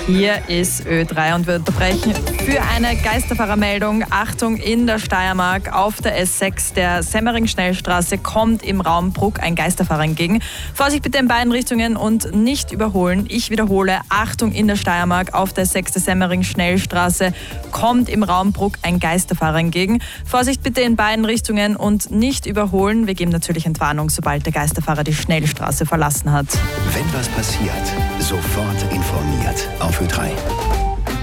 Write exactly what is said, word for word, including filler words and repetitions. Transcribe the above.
Hier ist Ö drei und wir unterbrechen für eine Geisterfahrermeldung. Achtung, in der Steiermark auf der S sechs der Semmering-Schnellstraße kommt im Raum Bruck ein Geisterfahrer entgegen. Vorsicht bitte in beiden Richtungen und nicht überholen. Ich wiederhole, Achtung, in der Steiermark auf der S sechs der Semmering-Schnellstraße kommt im Raum Bruck ein Geisterfahrer entgegen. Vorsicht bitte in beiden Richtungen und nicht überholen. Wir geben natürlich Entwarnung, sobald der Geisterfahrer die Schnellstraße verlassen hat. Wenn was passiert, sofort informiert auf Ö drei.